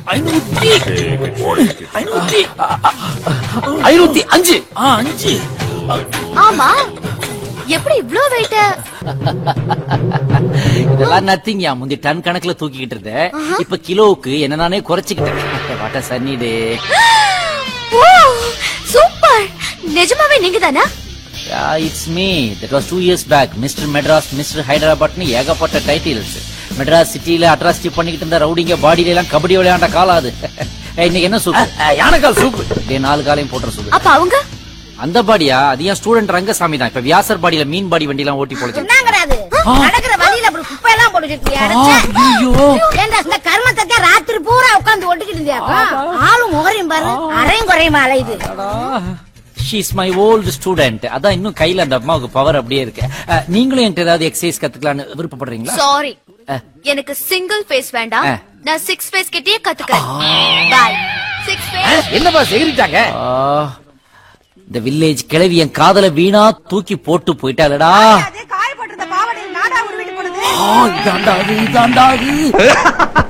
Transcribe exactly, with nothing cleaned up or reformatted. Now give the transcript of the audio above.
ஐநூத்தி மூணு ஐநூத்தி ஐநூத்தி அஞ்சு அஞ்சு. ஆமா, எப்படி இவ்ளோ வெயிட்? இதெல்லாம் நத்திங். யா முந்தி டன் கணக்குல தூக்கிக்கிட்டு இருந்த, இப்ப கிலோவுக்கு என்ன நானே குறைச்சிக்கிட்டேன். What a sunny day. O super. நிஜமாவே நீங்க தானா? Yeah, it's me. That was two years back. Mister Madras, mister ஹைதராபாத்னு ஏகப்பட்ட டைட்டில்ஸ். மெட்ராஸ் சிட்டில அட்ராசிட்டி பண்ணிக்கிட்டு இருந்த ரவுடிங்க பாடியில எல்லாம் கபடி விளையாண்ட காலம் அது. இன்னைக்கு என்ன சூப்? யானைக்கால் சூப். டே நாலு காலையும் போட்டுற சூப். அப்ப அவங்க அந்த பாடியா? அது ஏன் ஸ்டூடெண்ட் ரங்கசாமி தான். இப்ப வியாசர் பாடியில மீன் பாடி வண்டி எல்லாம் ஓட்டி போடுச்சு. என்னங்கறாது? நடக்கிற வழியில அப்படி குப்பை எல்லாம் போட்டு வச்சிருக்கியா? ஐயோ, ஏண்டா இந்த கர்மத்தை ராத்திரி பூரா உட்கார்ந்து ஒட்டிக்கிட்டு இருந்தியாக்கா? ஆளும் முகரையும் பாரு, அரையும் குறையுமா அலையுது. She is my old student. அதான் இன்னும் கையில அந்த அம்மாவுக்கு பவர் அப்படியே இருக்கு. நீங்களும் என்கிட்ட ஏதாவது எக்ஸசைஸ் கத்துக்கலாம்னு விருப்பப்படுறீங்களா? சாரி, எனக்கு சிங்கிள் ஃபேஸ் வேண்டாம். நான் சிக்ஸ் ஃபேஸ் கிட்டயே கத்துக்கிறேன். பை. Six face. என்னப்பா செகிரிட்டாங்க? இந்த வில்லேஜ் கிழவி என் காதல வீணா தூக்கி போட்டு போயிட்டாளடா. காயப்பட்டிருந்த பாவடையில் நாடா உருவிட்டு போனது. இதாண்டா அது, இதாண்டா அது.